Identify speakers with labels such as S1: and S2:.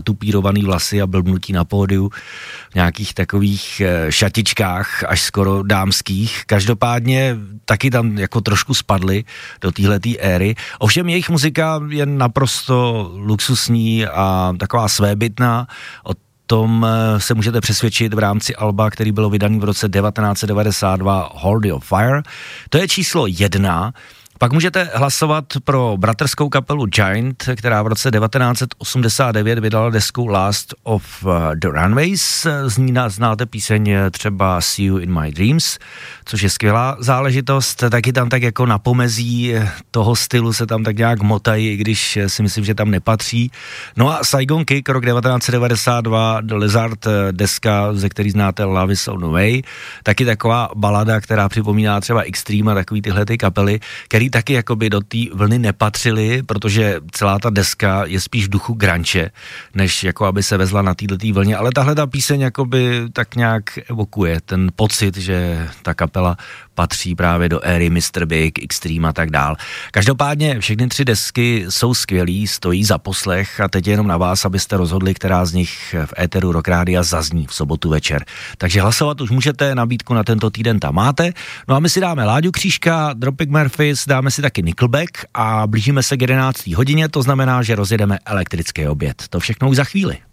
S1: tupírovaný vlasy a blbnutí na pódiu v nějakých takových šatičkách, až skoro dámských. Každopádně taky tam jako trošku spadly do téhletý éry. Ovšem jejich muzika je naprosto luxusní a taková svébytná. O tom se můžete přesvědčit v rámci alba, který bylo vydaný v roce 1992, Hold Your Fire. To je číslo 1. Pak můžete hlasovat pro bratrskou kapelu Giant, která v roce 1989 vydala desku Last of the Runways. Z ní znáte píseň třeba See You in My Dreams, což je skvělá záležitost. Taky tam tak jako na pomezí toho stylu se tam tak nějak motají, i když si myslím, že tam nepatří. No a Saigon Kick, rok 1992, The Lizard, deska, ze který znáte Love is on the Way. Taky taková balada, která připomíná třeba Extreme a takový tyhle ty kapely, který taky jakoby do té vlny nepatřili, protože celá ta deska je spíš v duchu grunge, než jako aby se vezla na této vlně, ale tahle ta píseň jakoby tak nějak evokuje ten pocit, že ta kapela patří právě do éry Mr. Big, Extreme a tak dál. Každopádně všechny 3 desky jsou skvělý, stojí za poslech a teď je jenom na vás, abyste rozhodli, která z nich v éteru Rock Rádia zazní v sobotu večer. Takže hlasovat už můžete, nabídku na tento týden tam máte. No a my si dáme Láďu Křížka, Dropkick Murphys, dáme si taky Nickelback a blížíme se k 11. hodině, to znamená, že rozjedeme elektrický oběd. To všechno už za chvíli.